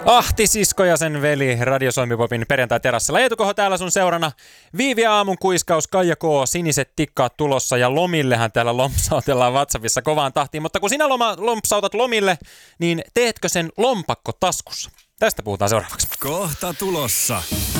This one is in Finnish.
Ahti, sisko ja sen veli Radio Suomi-popin perjantai-terassilla. Eetu Koho täällä sun seurana. Viivi aamun kuiskaus, Kaija K, siniset tikkaat tulossa ja lomillehän täällä lompsautellaan WhatsAppissa kovaan tahtiin. Mutta kun sinä lompsautat lomille, niin teetkö sen lompakko taskussa? Tästä puhutaan seuraavaksi. Kohta tulossa.